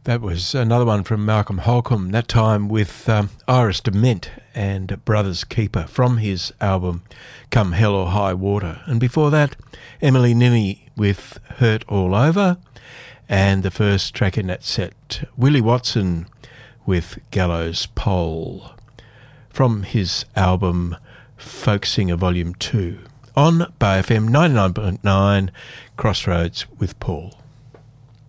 That was another one from Malcolm Holcomb, that time with Iris DeMent and Brothers Keeper from his album Come Hell or High Water. And before that, Emily Ninney with Hurt All Over. And the first track in that set, Willie Watson with Gallows Pole from his album Folk Singer Volume 2 on Bay FM 99.9 Crossroads with Paul.